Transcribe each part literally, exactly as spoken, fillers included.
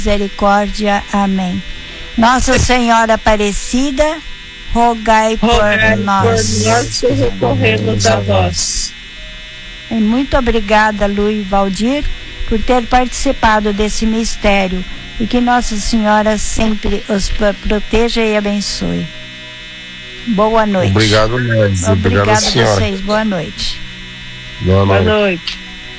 misericórdia. Amém. Nossa Senhora Aparecida, rogai por rogai nós. por nós, recorremos a vós. E muito obrigada, Lu e Valdir, por ter participado desse mistério, e que Nossa Senhora sempre os proteja e abençoe. Boa noite. Obrigado, Lourdes. Obrigado, Obrigada senhora. a vocês. Boa noite. Boa noite. Boa noite.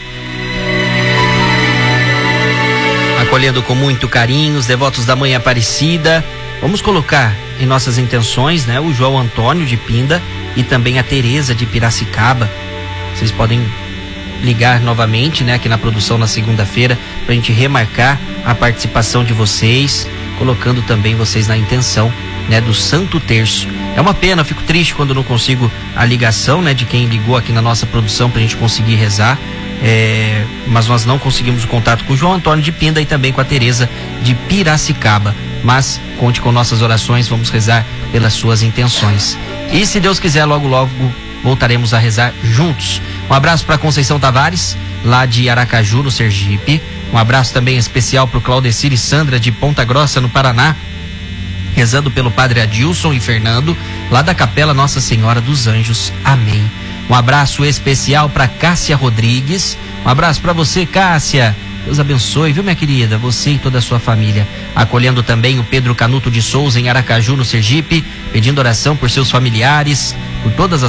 Acolhendo com muito carinho os devotos da Mãe Aparecida, vamos colocar em nossas intenções, né, o João Antônio de Pinda e também a Tereza de Piracicaba. Vocês podem ligar novamente, né, aqui na produção na segunda-feira, pra gente remarcar a participação de vocês, colocando também vocês na intenção, né, do Santo Terço. É uma pena, eu fico triste quando não consigo a ligação, né, de quem ligou aqui na nossa produção pra gente conseguir rezar, é, mas nós não conseguimos o contato com o João Antônio de Pinda e também com a Tereza de Piracicaba. Mas conte com nossas orações, vamos rezar pelas suas intenções. E se Deus quiser, logo logo voltaremos a rezar juntos. Um abraço para Conceição Tavares, lá de Aracaju, no Sergipe. Um abraço também especial para o Claudecir e Sandra de Ponta Grossa, no Paraná, rezando pelo Padre Adilson e Fernando, lá da Capela Nossa Senhora dos Anjos. Amém. Um abraço especial para Cássia Rodrigues. Um abraço para você, Cássia. Deus abençoe, viu, minha querida? Você e toda a sua família. Acolhendo também o Pedro Canuto de Souza, em Aracaju, no Sergipe, pedindo oração por seus familiares, por todas as